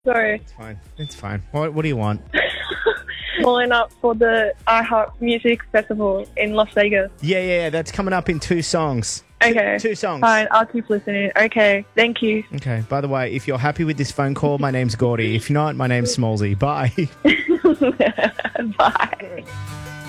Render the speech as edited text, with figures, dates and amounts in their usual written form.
Sorry. It's fine. It's fine. What do you want? Calling up for the iHeart Music Festival in Las Vegas. Yeah. That's coming up in 2 songs. Okay. Two songs. Fine, I'll keep listening. Okay, thank you. Okay. By the way, if you're happy with this phone call, my name's Gordy. If you're not, my name's Smallsy. Bye. Bye.